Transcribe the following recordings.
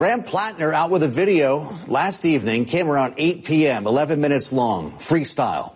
Graham Plattner out with a video last evening, came around 8 p.m., 11 minutes long, freestyle.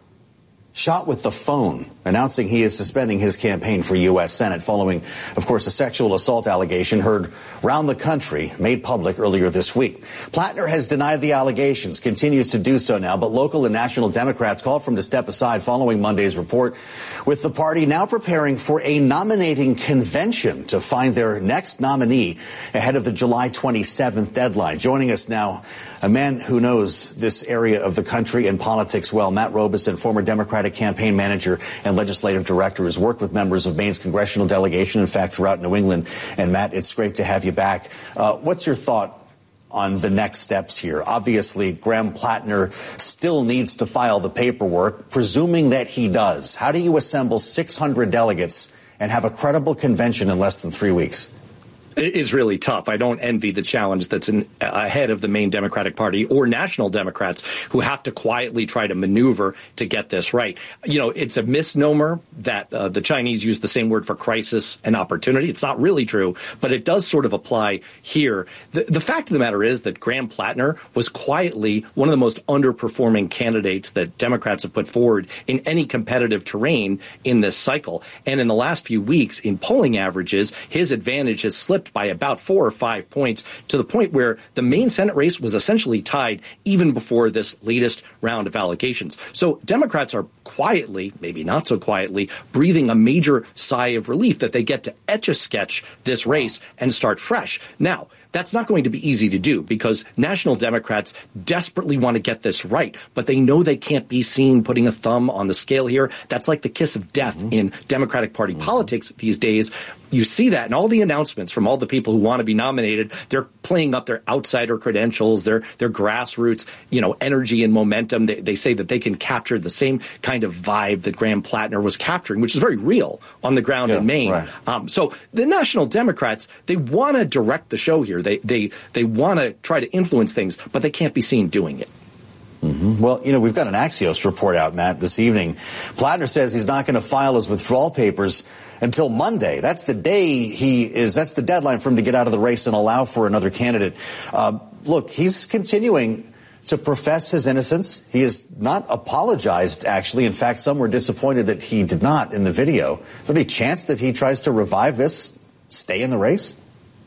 Shot with the phone, announcing he is suspending his campaign for U.S. Senate following, of course, a sexual assault allegation heard around the country, made public earlier this week. Plattner has denied the allegations, continues to do so now, but local and national Democrats called for him to step aside following Monday's report, with the party now preparing for a nominating convention to find their next nominee ahead of the July 27th deadline. Joining us now, a man who knows this area of the country and politics well, Matt Robison, former Democratic campaign manager and legislative director, who's worked with members of Maine's congressional delegation, in fact, throughout New England. And Matt, it's great to have you back. What's your thought on the next steps here? Obviously, Graham Plattner still needs to file the paperwork. Presuming that he does, how do you assemble 600 delegates and have a credible convention in less than 3 weeks? It is really tough. I don't envy the challenge that's ahead of the Maine Democratic Party or national Democrats who have to quietly try to maneuver to get this right. You know, it's a misnomer that the Chinese use the same word for crisis and opportunity. It's not really true, but it does sort of apply here. The fact of the matter is that Graham Plattner was quietly one of the most underperforming candidates that Democrats have put forward in any competitive terrain in this cycle. And in the last few weeks, in polling averages, his advantage has slipped by about 4 or 5 points, to the point where the Maine Senate race was essentially tied even before this latest round of allegations. So Democrats are quietly, maybe not so quietly, breathing a major sigh of relief that they get to etch-a-sketch this race and start fresh. Now, that's not going to be easy to do because national Democrats desperately want to get this right, but they know they can't be seen putting a thumb on the scale here. That's like the kiss of death in Democratic Party politics these days. You see that in all the announcements from all the people who want to be nominated. They're playing up their outsider credentials, their grassroots, energy and momentum. They say that they can capture the same kind of vibe that Graham Plattner was capturing, which is very real on the ground in Maine. Right. So the national Democrats, they want to direct the show here. They want to try to influence things, but they can't be seen doing it. Mm-hmm. Well, we've got an Axios report out, Matt, this evening. Plattner says he's not going to file his withdrawal papers until Monday. That's the day that's the deadline for him to get out of the race and allow for another candidate. Look, he's continuing to profess his innocence. He has not apologized, actually. In fact, some were disappointed that he did not in the video. Is there any chance that he tries to revive this, stay in the race?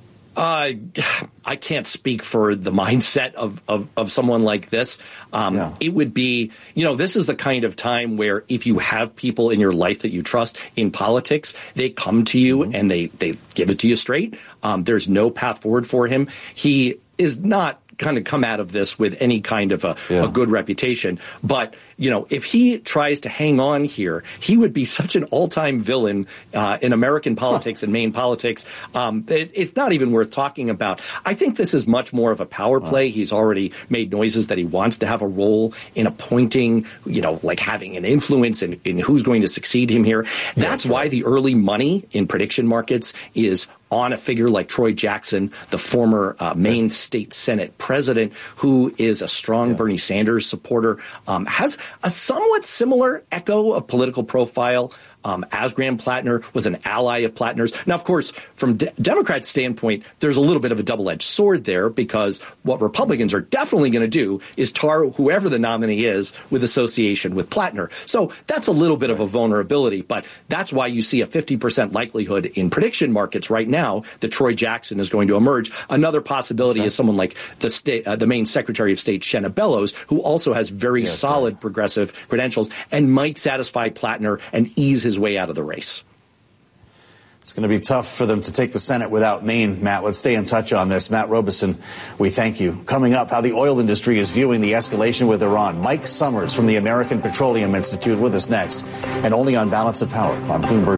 I can't speak for the mindset of someone like this. It would be, this is the kind of time where if you have people in your life that you trust in politics, they come to you and they give it to you straight. There's no path forward for him. He is not kind of come out of this with any kind of a good reputation. But, if he tries to hang on here, he would be such an all-time villain in American politics and Maine politics. It's not even worth talking about. I think this is much more of a power play. He's already made noises that he wants to have a role in appointing, like having an influence in who's going to succeed him here. That's why the early money in prediction markets is on a figure like Troy Jackson, the former Maine State Senate president, who is a strong Bernie Sanders supporter, has a somewhat similar echo of political profile as Graham Plattner, was an ally of Plattner's. Now, of course, from Democrats' standpoint, there's a little bit of a double-edged sword there, because what Republicans are definitely going to do is tar whoever the nominee is with association with Plattner. So that's a little bit of a vulnerability, but that's why you see a 50% likelihood in prediction markets right now that Troy Jackson is going to emerge. Another possibility is someone like the Maine Secretary of State, Shenna Bellows, who also has very solid progressive credentials and might satisfy Plattner and ease his way out of the race. It's going to be tough for them to take the Senate without Maine, Matt. Let's stay in touch on this. Matt Robison, we thank you. Coming up, how the oil industry is viewing the escalation with Iran. Mike Summers from the American Petroleum Institute with us next, and only on Balance of Power on Bloomberg.